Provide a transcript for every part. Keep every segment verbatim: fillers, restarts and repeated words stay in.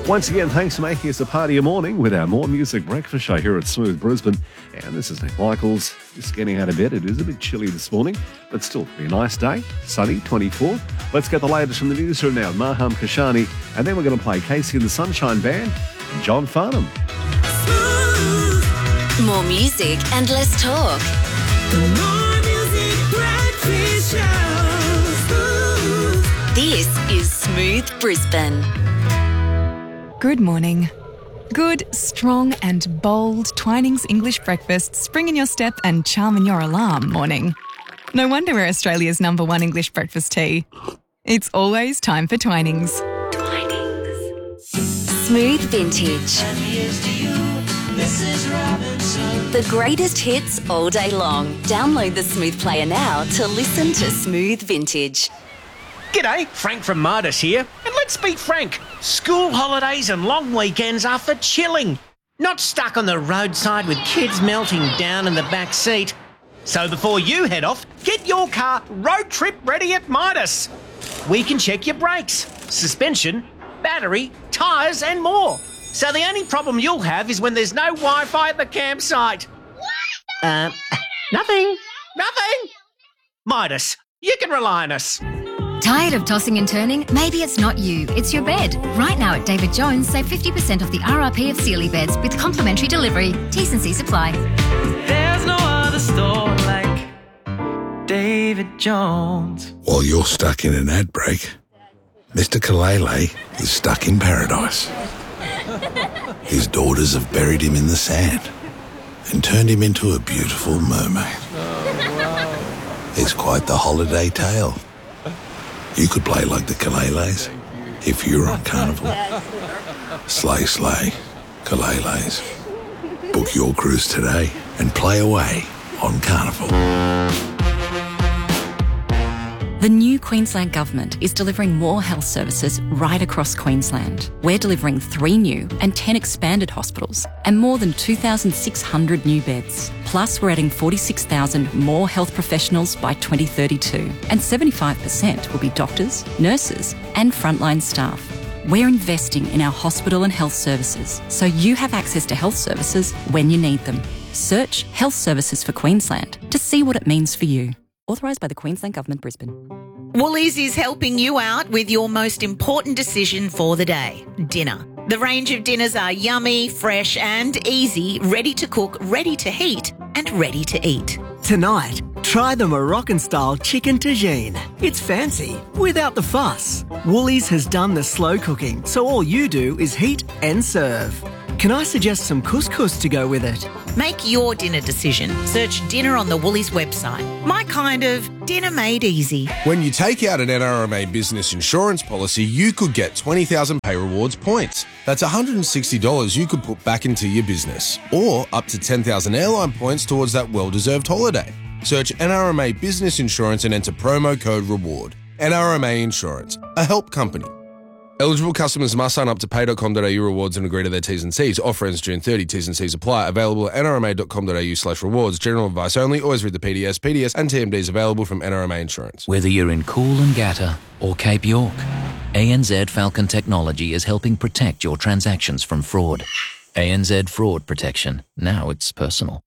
Once again, thanks for making us a part of your morning with our More Music Breakfast Show here at Smooth Brisbane. And this is Nick Michaels. Just getting out of bed. It is a bit chilly this morning, but still be a nice day. Sunny, twenty-four. Let's get the latest from the newsroom now. Maham Kashani. And then we're going to play Casey and the Sunshine Band and John Farnham. More music and less talk. More Music Breakfast Show. This is Smooth Brisbane. Good morning. Good, strong and bold Twinings English breakfast, spring in your step and charm in your alarm morning. No wonder we're Australia's number one English breakfast tea. It's always time for Twinings. Twinings. Smooth Vintage. And here's to you, Missus Robinson. The greatest hits all day long. Download the Smooth Player now to listen to Smooth Vintage. G'day, Frank from Midas here. And let's be frank, school holidays and long weekends are for chilling, not stuck on the roadside with kids melting down in the back seat. So before you head off, get your car road trip ready at Midas. We can check your brakes, suspension, battery, tyres and more. So the only problem you'll have is when there's no Wi-Fi at the campsite. Uh, nothing, nothing. Midas, you can rely on us. Tired of tossing and turning? Maybe it's not you, it's your bed. Right now at David Jones, save fifty percent off the R R P of Sealy beds with complimentary delivery. T's and C's apply. There's no other store like David Jones. While you're stuck in an ad break, Mister Kalele is stuck in paradise. His daughters have buried him in the sand and turned him into a beautiful mermaid. It's quite the holiday tale. You could play like the Kaleles if you were on Carnival. Slay, slay, Kaleles. Book your cruise today and play away on Carnival. The new Queensland Government is delivering more health services right across Queensland. We're delivering three new and ten expanded hospitals and more than two thousand six hundred new beds. Plus, we're adding forty-six thousand more health professionals by twenty thirty-two, and seventy-five percent will be doctors, nurses and frontline staff. We're investing in our hospital and health services so you have access to health services when you need them. Search Health Services for Queensland to see what it means for you. Authorised by the Queensland Government, Brisbane. Woolies is helping you out with your most important decision for the day, dinner. The range of dinners are yummy, fresh and easy, ready to cook, ready to heat and ready to eat. Tonight, try the Moroccan-style chicken tagine. It's fancy, without the fuss. Woolies has done the slow cooking, so all you do is heat and serve. Can I suggest some couscous to go with it? Make your dinner decision. Search dinner on the Woolies website. My kind of dinner made easy. When you take out an N R M A business insurance policy, you could get twenty thousand Pay Rewards points. That's one hundred sixty dollars you could put back into your business. Or up to ten thousand airline points towards that well-deserved holiday. Search N R M A Business Insurance and enter promo code REWARD. N R M A Insurance, a help company. Eligible customers must sign up to pay dot com dot a u rewards and agree to their T's and C's. Offer ends June thirtieth. T's and C's apply. Available at n r m a dot com dot a u slash rewards. General advice only. Always read the P D S. P D S and T M Ds available from N R M A Insurance. Whether you're in Coolangatta or Cape York, A N Z Falcon Technology is helping protect your transactions from fraud. A N Z Fraud Protection. Now it's personal.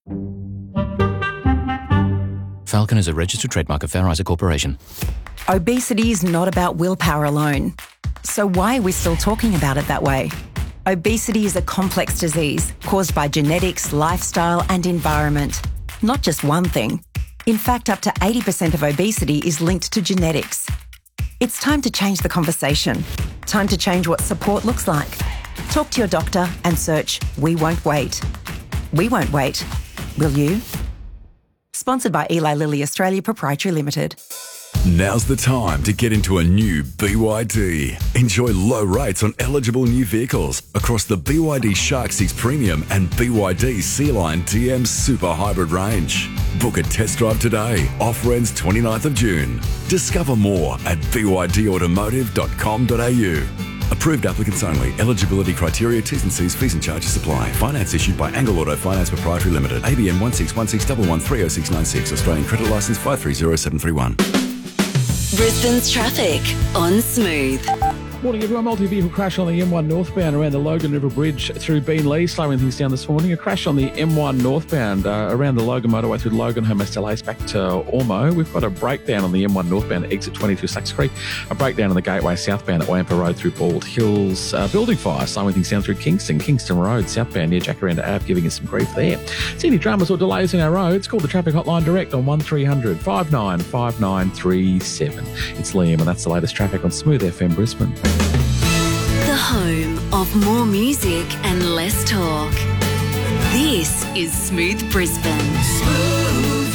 Falcon is a registered trademark of Fair Isaac Corporation. Obesity is not about willpower alone. So why are we still talking about it that way? Obesity is a complex disease caused by genetics, lifestyle and environment. Not just one thing. In fact, up to eighty percent of obesity is linked to genetics. It's time to change the conversation. Time to change what support looks like. Talk to your doctor and search We Won't Wait. We won't wait. Will you? Sponsored by Eli Lilly Australia Proprietary Limited. Now's the time to get into a new B Y D. Enjoy low rates on eligible new vehicles across the B Y D Shark six Premium and B Y D Sea Line T M Super Hybrid range. Book a test drive today. Offer ends twenty-ninth of June. Discover more at b y d automotive dot com dot a u. Approved applicants only. Eligibility criteria, T's and C's, fees and charges apply. Finance issued by Angle Auto Finance Proprietary Limited. A B N one six one six one one three oh six nine six. Australian credit licence five three zero seven three one. Brisbane's traffic on Smooth. Morning, everyone. Multi-vehicle crash on the M one northbound around the Logan River Bridge through Beenleigh, slowing things down this morning. A crash on the M one northbound uh, around the Logan motorway through Logan, home S L A's back to Ormo. We've got a breakdown on the M one northbound exit twenty through Sacks Creek. A breakdown on the Gateway southbound at Wampa Road through Bald Hills. Uh, building fire, slowing things down through Kingston, Kingston Road southbound near Jacaranda Ave, giving us some grief there. See any dramas or delays in our roads? Call the traffic hotline direct on one three hundred five nine five nine three seven. It's Liam, and that's the latest traffic on Smooth F M Brisbane. The home of more music and less talk. This is Smooth Brisbane. Smooth.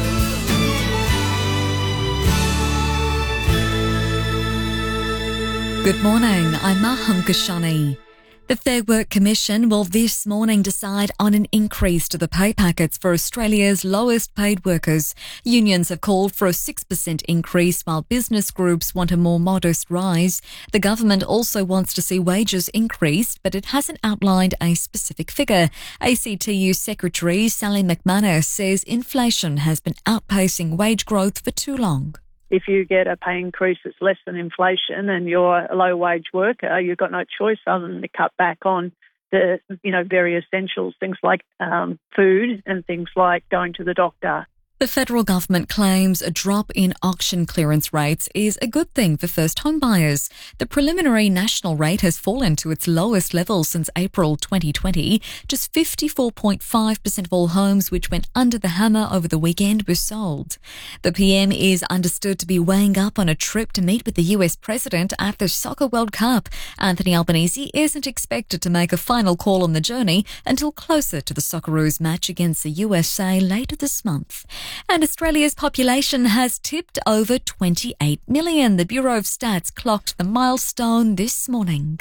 Good morning, I'm Maham Kashani. The Fair Work Commission will this morning decide on an increase to the pay packets for Australia's lowest paid workers. Unions have called for a six percent increase while business groups want a more modest rise. The government also wants to see wages increased, but it hasn't outlined a specific figure. A C T U Secretary Sally McManus says inflation has been outpacing wage growth for too long. If you get a pay increase that's less than inflation and you're a low-wage worker, you've got no choice other than to cut back on the, you know, very essentials, things like um, food and things like going to the doctor. The federal government claims a drop in auction clearance rates is a good thing for first home buyers. The preliminary national rate has fallen to its lowest level since April twenty twenty. Just fifty-four point five percent of all homes which went under the hammer over the weekend were sold. The P M is understood to be weighing up on a trip to meet with the U S president at the Soccer World Cup. Anthony Albanese isn't expected to make a final call on the journey until closer to the Socceroos match against the U S A later this month. And Australia's population has tipped over twenty-eight million. The Bureau of Stats clocked the milestone this morning.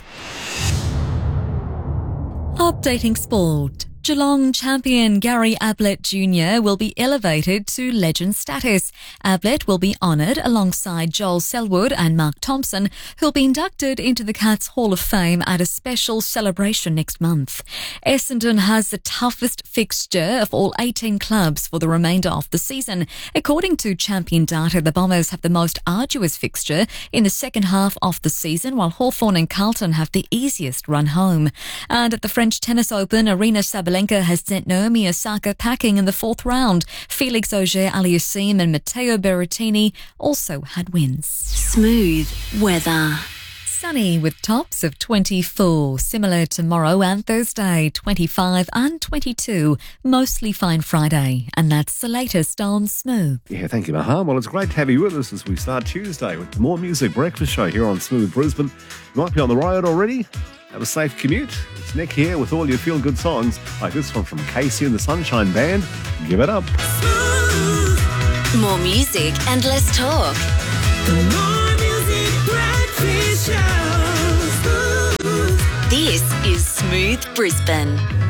Updating sport. Geelong champion Gary Ablett Junior will be elevated to legend status. Ablett will be honoured alongside Joel Selwood and Mark Thompson, who'll be inducted into the Cats Hall of Fame at a special celebration next month. Essendon has the toughest fixture of all eighteen clubs for the remainder of the season. According to Champion Data, the Bombers have the most arduous fixture in the second half of the season, while Hawthorn and Carlton have the easiest run home. And at the French Tennis Open, Arina Sabalenka has sent Naomi Osaka packing in the fourth round. Felix Auger-Aliassime and Matteo Berrettini also had wins. Smooth weather. Sunny with tops of twenty-four. Similar tomorrow and Thursday, twenty-five and twenty-two. Mostly fine Friday. And that's the latest on Smooth. Yeah, thank you, Maham. Well, it's great to have you with us as we start Tuesday with the More Music Breakfast Show here on Smooth Brisbane. You might be on the road already. Have a safe commute. It's Nick here with all your feel-good songs, like this one from Casey and the Sunshine Band. Give it up. More music and less talk. The More Music Breakfast Show. This is Smooth Brisbane.